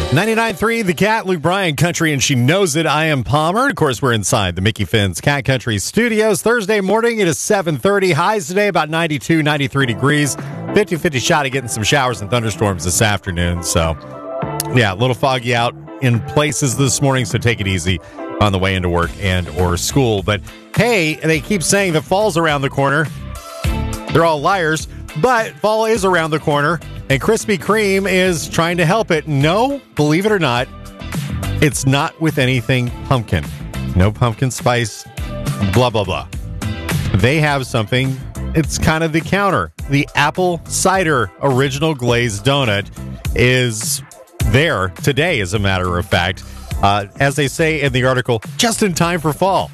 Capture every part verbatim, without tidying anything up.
ninety-nine point three, The Cat, Luke Bryan, Country, and She Knows It. I am Palmer. Of course, we're inside the Mickey Finn's Cat Country Studios. Thursday morning, it is seven thirty. Highs today about ninety-two, ninety-three degrees. fifty-fifty shot of getting some showers and thunderstorms this afternoon. So, yeah, a little foggy out in places this morning, so take it easy on the way into work and or school. But, hey, they keep saying that fall's around the corner. They're all liars, but fall is around the corner. And Krispy Kreme is trying to help it. No, believe it or not, it's not with anything pumpkin. No pumpkin spice, blah, blah, blah. They have something, it's kind of the counter. The apple cider original glazed donut is there today, as a matter of fact. Uh, as they say in the article, just in time for fall.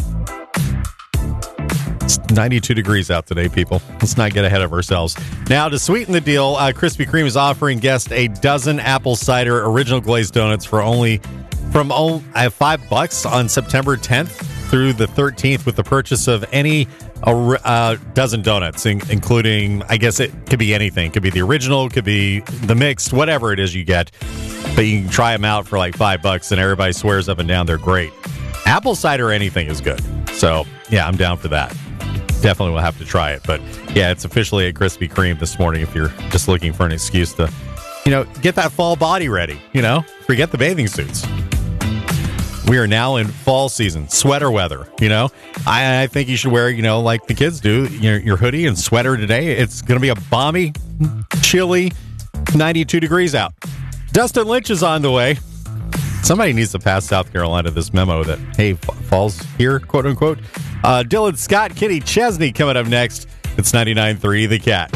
It's ninety-two degrees out today, people. Let's not get ahead of ourselves. Now, to sweeten the deal, uh, Krispy Kreme is offering guests a dozen apple cider original glazed donuts for only from oh, uh, five bucks on September tenth through the thirteenth with the purchase of any uh, uh, dozen donuts, in, including, I guess it could be anything. It could be the original, it could be the mixed, whatever it is you get. But you can try them out for like five bucks, and everybody swears up and down they're great. Apple cider anything is good. So, yeah, I'm down for that. Definitely will have to try it. But, yeah, it's officially at Krispy Kreme this morning if you're just looking for an excuse to, you know, get that fall body ready, you know? Forget the bathing suits. We are now in fall season, sweater weather, you know? I, I think you should wear, you know, like the kids do, your, your hoodie and sweater today. It's going to be a balmy, chilly ninety-two degrees out. Dustin Lynch is on the way. Somebody needs to pass South Carolina this memo that, hey, fall's here, quote unquote. Uh, Dylan Scott, Kenny Chesney coming up next. It's ninety-nine point three The Cat.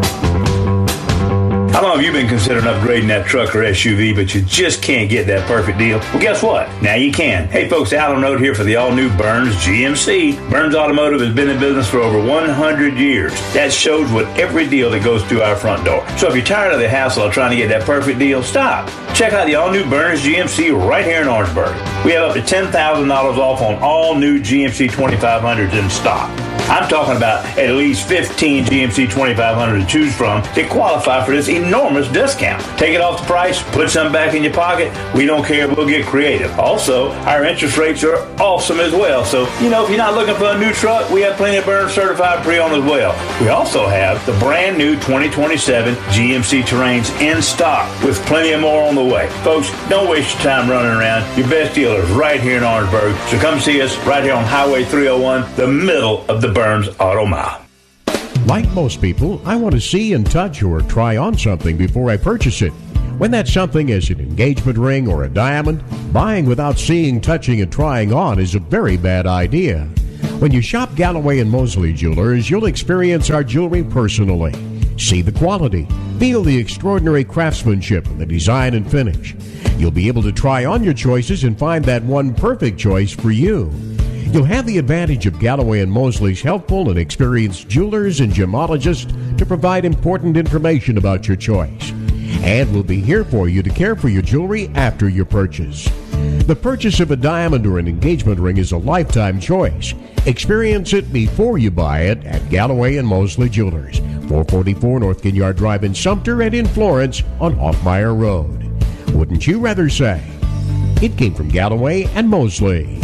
How long have you been considering upgrading that truck or S U V, but you just can't get that perfect deal? Well, guess what? Now you can. Hey, folks, Alan Road here for the all-new Burns G M C. Burns Automotive has been in business for over one hundred years. That shows with every deal that goes through our front door. So if you're tired of the hassle of trying to get that perfect deal, stop. Check out the all-new Burns G M C right here in Orangeburg. We have up to ten thousand dollars off on all new G M C twenty-five hundreds in stock. I'm talking about at least fifteen G M C twenty-five hundred to choose from that qualify for this enormous discount. Take it off the price, put some back in your pocket. We don't care, we'll get creative. Also, our interest rates are awesome as well. So, you know, if you're not looking for a new truck, we have plenty of Burns certified pre-owned as well. We also have the brand new twenty twenty-seven G M C Terrains in stock with plenty of more on the way. Folks, don't waste your time running around. Your best dealer is right here in Orangeburg. So come see us right here on Highway three oh one, the middle of the Burns Auto Mile. Like most people, I want to see and touch or try on something before I purchase it. When that something is an engagement ring or a diamond, buying without seeing, touching, and trying on is a very bad idea. When you shop Galloway and Mosley Jewelers, you'll experience our jewelry personally. See the quality, feel the extraordinary craftsmanship and the design and finish. You'll be able to try on your choices and find that one perfect choice for you. You'll have the advantage of Galloway and Mosley's helpful and experienced jewelers and gemologists to provide important information about your choice. And we'll be here for you to care for your jewelry after your purchase. The purchase of a diamond or an engagement ring is a lifetime choice. Experience it before you buy it at Galloway and Mosley Jewelers, four forty-four North Ginyard Drive in Sumter and in Florence on Hoffmeyer Road. Wouldn't you rather say it came from Galloway and Mosley?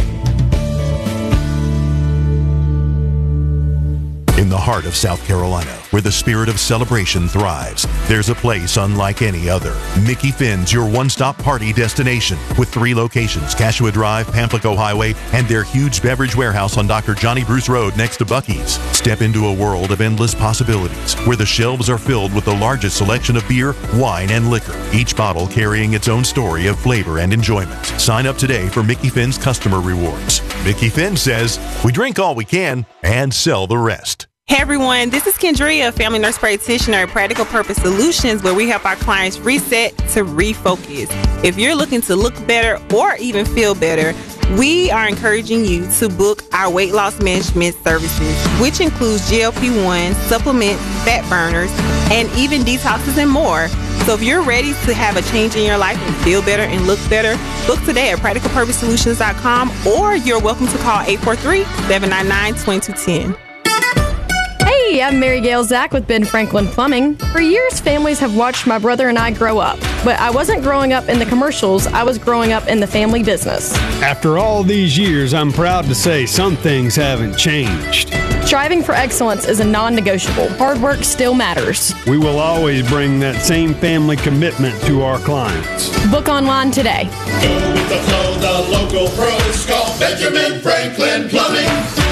In the heart of South Carolina, where the spirit of celebration thrives, there's a place unlike any other. Mickey Finn's your one-stop party destination with three locations, Cashua Drive, Pamplico Highway, and their huge beverage warehouse on Doctor Johnny Bruce Road next to Buc-ee's. Step into a world of endless possibilities where the shelves are filled with the largest selection of beer, wine, and liquor, each bottle carrying its own story of flavor and enjoyment. Sign up today for Mickey Finn's customer rewards. Mickey Finn says, we drink all we can and sell the rest. Hey everyone, this is Kendria, family nurse practitioner at Practical Purpose Solutions, where we help our clients reset to refocus. If you're looking to look better or even feel better, we are encouraging you to book our weight loss management services, which includes G L P one, supplements, fat burners, and even detoxes and more. So if you're ready to have a change in your life and feel better and look better, book today at practical purpose solutions dot com, or you're welcome to call eight four three, seven nine nine, two two one zero. Hey, I'm Mary Gail Zach with Ben Franklin Plumbing. For years, families have watched my brother and I grow up. But I wasn't growing up in the commercials, I was growing up in the family business. After all these years, I'm proud to say some things haven't changed. Striving for excellence is a non-negotiable. Hard work still matters. We will always bring that same family commitment to our clients. Book online today. Go with the flow, the local pros. Call Benjamin Franklin Plumbing.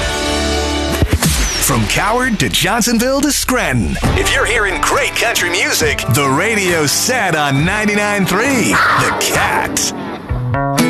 From Coward to Johnsonville to Scranton. If you're hearing great country music, the radio's set on ninety-nine point three. The Cat.